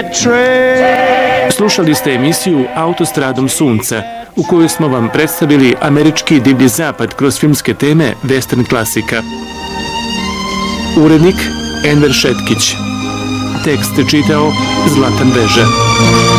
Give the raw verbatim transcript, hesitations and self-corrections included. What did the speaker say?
Slušali ste emisiju Autostradom sunca, u kojoj smo vam predstavili američki divlji zapad kroz filmske teme western klasika. Urednik Enver Šetkić. Tekst čitao Zlatan Veža.